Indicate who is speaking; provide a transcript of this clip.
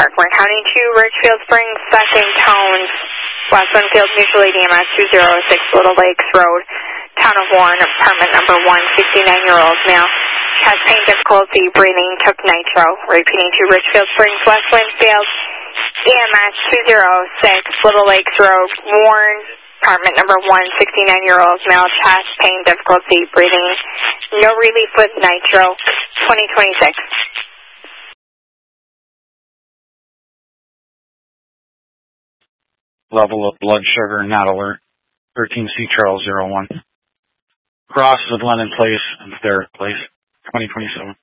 Speaker 1: Park, Warren County to Richfield Springs, second tones, West Winfield, mutual ADMS 206 Little Lakes Road, Town of Warren, apartment number 1, 69-year-old male, chest pain, difficulty breathing, took nitro. Repeating to Richfield Springs, West Winfield, EMS 206 Little Lakes Road, Warren, apartment number 1, 69-year-old male, chest pain, difficulty breathing, no relief with nitro, 2026.
Speaker 2: Level of blood sugar not alert. 13C Charles 01. Cross with Lennon Place and Derrick Place. 2027.